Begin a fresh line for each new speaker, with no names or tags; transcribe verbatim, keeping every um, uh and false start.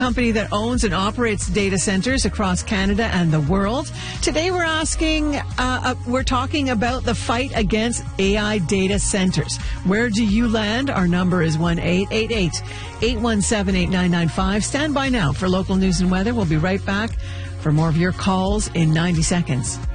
company that owns and operates data centers across Canada and the world. Today we're asking, uh, uh, we're talking about the fight against A I data centers. Where do you land? Our number is one eight eight eight, eight one seven, eight nine nine five. Stand by now for local news and weather. We'll be right back for more of your calls in ninety seconds.